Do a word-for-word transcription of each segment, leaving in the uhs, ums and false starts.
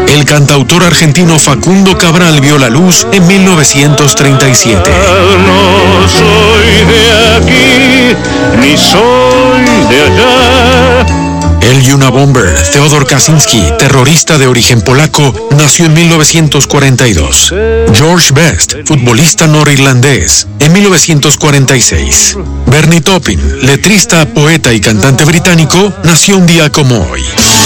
El cantautor argentino Facundo Cabral vio la luz en mil novecientos treinta y siete. No soy de aquí, ni soy de allá. El Unabomber Theodor Kaczynski, terrorista de origen polaco, nació en mil novecientos cuarenta y dos. George Best, futbolista norirlandés, en mil novecientos cuarenta y seis. Bernie Taupin, letrista, poeta y cantante británico, nació un día como hoy.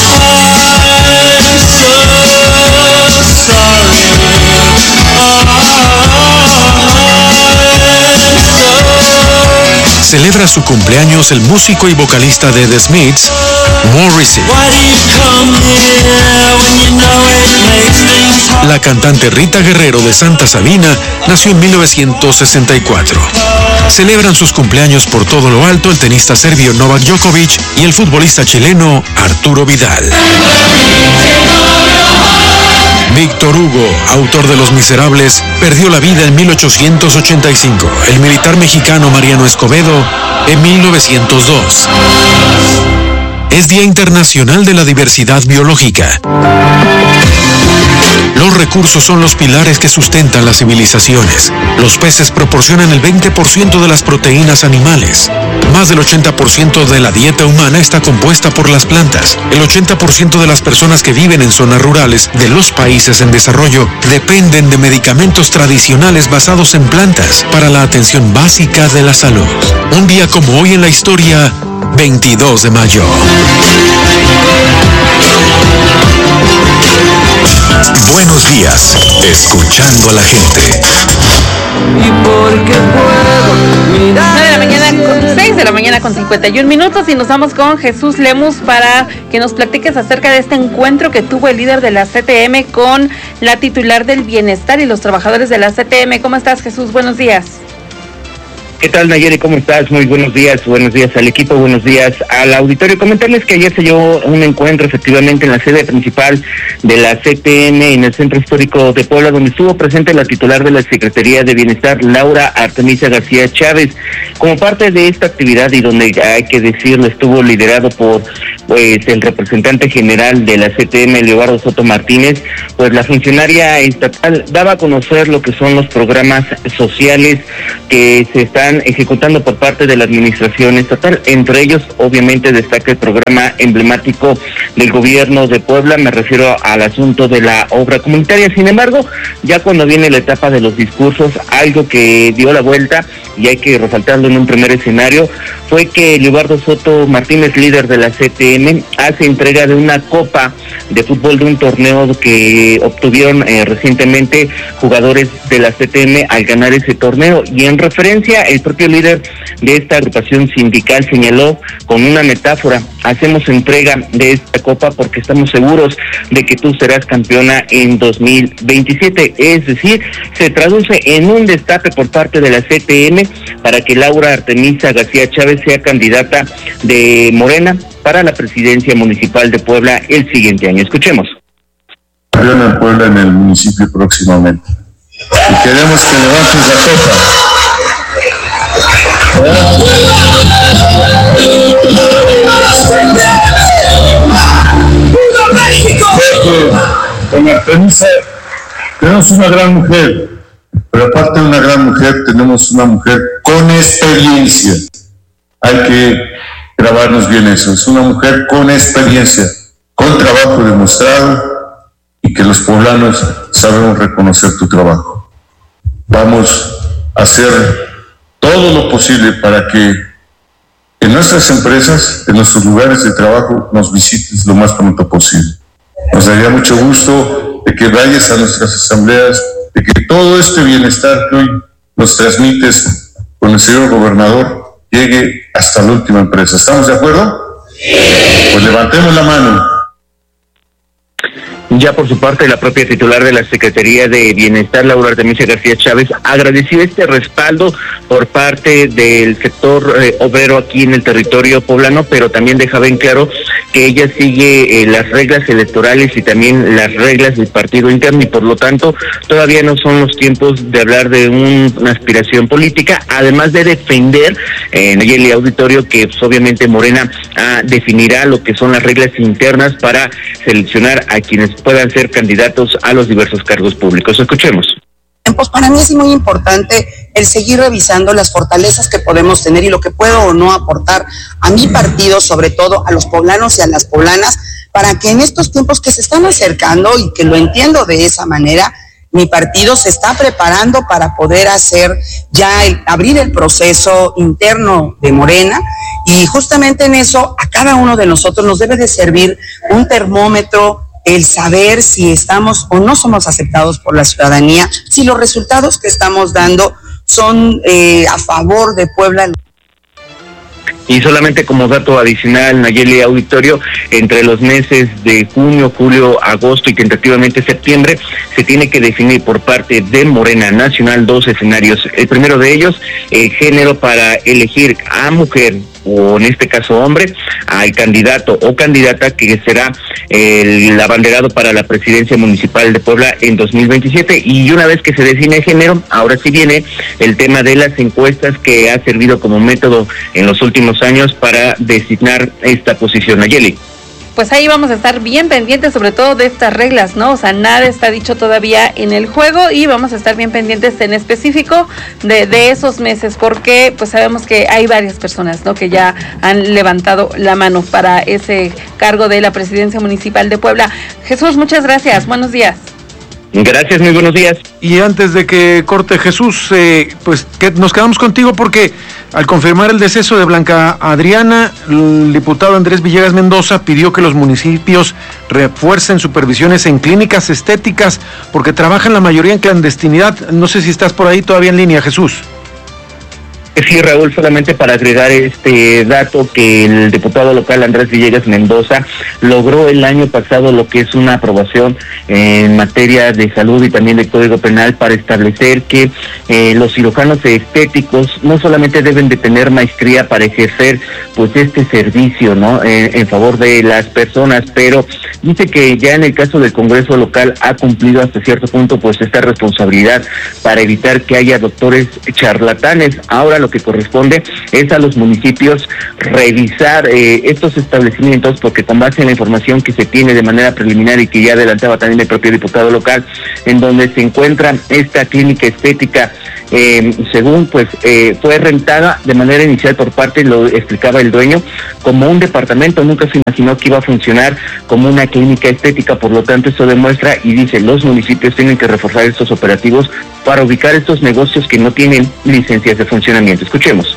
Celebra su cumpleaños el músico y vocalista de The Smiths, Morrissey. La cantante Rita Guerrero de Santa Sabina nació en mil novecientos sesenta y cuatro. Celebran sus cumpleaños por todo lo alto el tenista serbio Novak Djokovic y el futbolista chileno Arturo Vidal. Víctor Hugo, autor de Los Miserables, perdió la vida en mil ochocientos ochenta y cinco. El militar mexicano Mariano Escobedo en mil novecientos dos. Es Día Internacional de la Diversidad Biológica. Los recursos son los pilares que sustentan las civilizaciones. Los peces proporcionan el veinte por ciento de las proteínas animales. Más del ochenta por ciento de la dieta humana está compuesta por las plantas. El ochenta por ciento de las personas que viven en zonas rurales de los países en desarrollo dependen de medicamentos tradicionales basados en plantas para la atención básica de la salud. Un día como hoy en la historia, veintidós de mayo. Buenos días, escuchando a la gente. Y porque puedo mirar. nueve de la mañana con seis de la mañana con cincuenta y un minutos y nos vamos con Jesús Lemus para que nos platiques acerca de este encuentro que tuvo el líder de la C T M con la titular del bienestar y los trabajadores de la C T M. ¿Cómo estás, Jesús? Buenos días. ¿Qué tal, Nayeli? ¿Cómo estás? Muy buenos días, buenos días al equipo, buenos días al auditorio. Comentarles que ayer se llevó un encuentro efectivamente en la sede principal de la C T M en el Centro Histórico de Puebla, donde estuvo presente la titular de la Secretaría de Bienestar, Laura Artemisa García Chávez. Como parte de esta actividad y donde hay que decirlo, estuvo liderado por pues el representante general de la C T M, Leobardo Soto Martínez, pues la funcionaria estatal daba a conocer lo que son los programas sociales que se están ejecutando por parte de la administración estatal. Entre ellos, obviamente, destaca el programa emblemático del gobierno de Puebla, me refiero al asunto de la obra comunitaria. Sin embargo, ya cuando viene la etapa de los discursos, algo que dio la vuelta, y hay que resaltarlo en un primer escenario, fue que Leobardo Soto Martínez, líder de la C T M, hace entrega de una copa de fútbol de un torneo que obtuvieron eh, recientemente jugadores de la C T M al ganar ese torneo, y en referencia, el propio líder de esta agrupación sindical señaló con una metáfora: hacemos entrega de esta copa porque estamos seguros de que tú serás campeona en dos mil veintisiete. Es decir, se traduce en un destape por parte de la C T M para que Laura Artemisa García Chávez sea candidata de Morena para la presidencia municipal de Puebla el siguiente año. Escuchemos. Campeona en Puebla en el municipio próximamente. Y queremos que levantes la copa. Con Artemisa tenemos una gran mujer, pero aparte de una gran mujer, tenemos una mujer con experiencia. Hay que grabarnos bien eso. Es una mujer con experiencia, con trabajo demostrado, y que los poblanos sabemos reconocer tu trabajo. Vamos a hacer todo lo posible para que en nuestras empresas, en nuestros lugares de trabajo, nos visites lo más pronto posible. Nos daría mucho gusto de que vayas a nuestras asambleas, de que todo este bienestar que hoy nos transmites con el señor gobernador llegue hasta la última empresa. ¿Estamos de acuerdo? Pues levantemos la mano. Ya por su parte, la propia titular de la Secretaría de Bienestar, Laura Artemisa García Chávez, agradeció este respaldo por parte del sector eh, obrero aquí en el territorio poblano, pero también dejaba en claro que ella sigue eh, las reglas electorales y también las reglas del partido interno, y por lo tanto todavía no son los tiempos de hablar de un, una aspiración política, además de defender eh, en el auditorio que pues, obviamente Morena ah, definirá lo que son las reglas internas para seleccionar a quienes puedan ser candidatos a los diversos cargos públicos. Escuchemos. Pues para mí es muy importante el seguir revisando las fortalezas que podemos tener y lo que puedo o no aportar a mi partido, sobre todo a los poblanos y a las poblanas, para que en estos tiempos que se están acercando, y que lo entiendo de esa manera, mi partido se está preparando para poder hacer ya, el, abrir el proceso interno de Morena, y justamente en eso a cada uno de nosotros nos debe de servir un termómetro, el saber si estamos o no somos aceptados por la ciudadanía, si los resultados que estamos dando son eh, a favor de Puebla. Y solamente como dato adicional, Nayeli Auditorio, entre los meses de junio, julio, agosto y tentativamente septiembre, se tiene que definir por parte de Morena Nacional dos escenarios. El primero de ellos, el género para elegir a mujer, o en este caso hombre, al candidato o candidata que será el abanderado para la presidencia municipal de Puebla en dos mil veintisiete, y una vez que se define el género, ahora sí viene el tema de las encuestas, que ha servido como método en los últimos años para designar esta posición. Nayeli. Pues ahí vamos a estar bien pendientes, sobre todo de estas reglas, ¿no? O sea, nada está dicho todavía en el juego, y vamos a estar bien pendientes en específico de, de esos meses, porque pues sabemos que hay varias personas, ¿no?, que ya han levantado la mano para ese cargo de la presidencia municipal de Puebla. Jesús, muchas gracias, buenos días. Gracias, muy buenos días. Y antes de que corte Jesús, eh, pues que nos quedamos contigo porque al confirmar el deceso de Blanca Adriana, el diputado Andrés Villegas Mendoza pidió que los municipios refuercen supervisiones en clínicas estéticas porque trabajan la mayoría en clandestinidad. No sé si estás por ahí todavía en línea, Jesús. Sí, Raúl, solamente para agregar este dato, que el diputado local Andrés Villegas Mendoza logró el año pasado lo que es una aprobación en materia de salud y también de Código Penal para establecer que eh, los cirujanos estéticos no solamente deben de tener maestría para ejercer pues este servicio, ¿no?, eh, en favor de las personas, pero dice que ya en el caso del Congreso local ha cumplido hasta cierto punto pues esta responsabilidad para evitar que haya doctores charlatanes. Ahora lo que corresponde es a los municipios revisar eh, estos establecimientos, porque con base en la información que se tiene de manera preliminar y que ya adelantaba también el propio diputado local, en donde se encuentra esta clínica estética, eh, según pues eh, fue rentada de manera inicial por parte, lo explicaba el dueño, como un departamento. Nunca se imaginó que iba a funcionar como una clínica estética. Por lo tanto, esto demuestra y dice, los municipios tienen que reforzar estos operativos para ubicar estos negocios que no tienen licencias de funcionamiento. Escuchemos.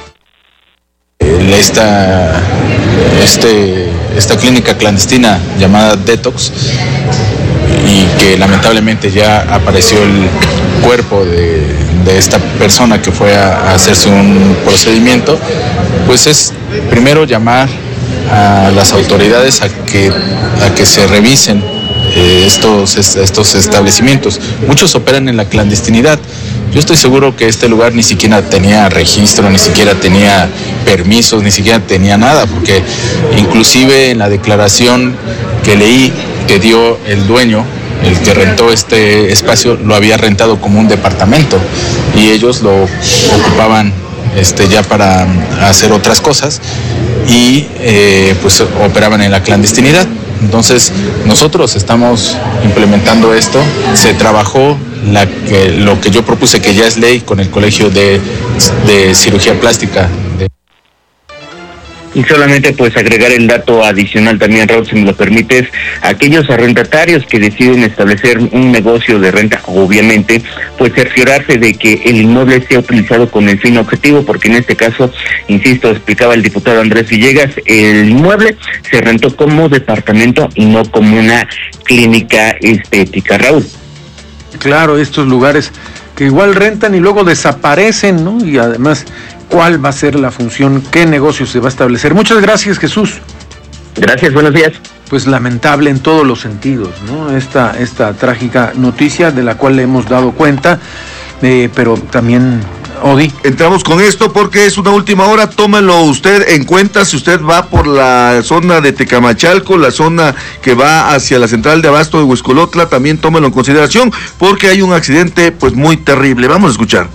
Esta, este, esta clínica clandestina llamada Detox, y que lamentablemente ya apareció el cuerpo de, de esta persona que fue a, a hacerse un procedimiento, pues es primero llamar a las autoridades a que, a que se revisen eh, estos, estos establecimientos. Muchos operan en la clandestinidad. Yo estoy seguro que este lugar ni siquiera tenía registro, ni siquiera tenía permisos, ni siquiera tenía nada, porque inclusive en la declaración que leí que dio el dueño, el que rentó este espacio, lo había rentado como un departamento y ellos lo ocupaban este, ya para hacer otras cosas y eh, pues operaban en la clandestinidad. Entonces nosotros estamos implementando esto. Se trabajó la, eh, lo que yo propuse, que ya es ley, con el Colegio de, de Cirugía Plástica. De... Y solamente pues agregar el dato adicional también, Raúl, si me lo permites, aquellos arrendatarios que deciden establecer un negocio de renta, obviamente, pues cerciorarse de que el inmueble sea utilizado con el fin objetivo, porque en este caso, insisto, explicaba el diputado Andrés Villegas, el inmueble se rentó como departamento y no como una clínica estética. Raúl. Claro, estos lugares que igual rentan y luego desaparecen, ¿no? Y además, ¿cuál va a ser la función? ¿Qué negocio se va a establecer? Muchas gracias, Jesús. Gracias, buenos días. Pues lamentable en todos los sentidos, ¿no? Esta, esta trágica noticia de la cual le hemos dado cuenta. eh, pero también... Odi. Entramos con esto porque es una última hora, tómelo usted en cuenta si usted va por la zona de Tecamachalco, la zona que va hacia la central de abasto de Huixcolotla, también tómelo en consideración porque hay un accidente pues muy terrible. Vamos a escuchar.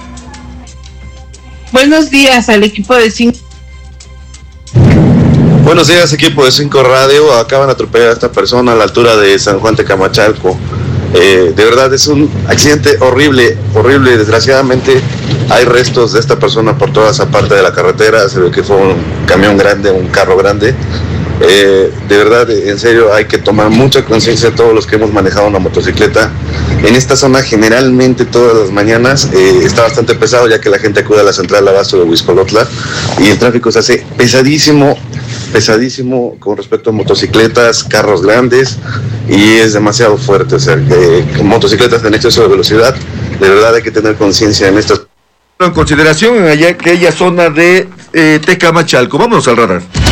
Buenos días al equipo de Cinco. Buenos días, equipo de Cinco Radio. Acaban de atropellar a esta persona a la altura de San Juan Tecamachalco. Eh, de verdad es un accidente horrible, horrible. Desgraciadamente hay restos de esta persona por toda esa parte de la carretera. Se ve que fue un camión grande, un carro grande. Eh, de verdad, en serio, hay que tomar mucha conciencia todos los que hemos manejado una motocicleta. En esta zona generalmente todas las mañanas eh, está bastante pesado, ya que la gente acude a la central de abasto de Huixcolotla y el tráfico se hace pesadísimo, pesadísimo con respecto a motocicletas, carros grandes, y es demasiado fuerte. O sea, que, que motocicletas en exceso de velocidad, de verdad hay que tener conciencia en estas. En consideración en aquella zona de eh, Tecamachalco. Vámonos al radar.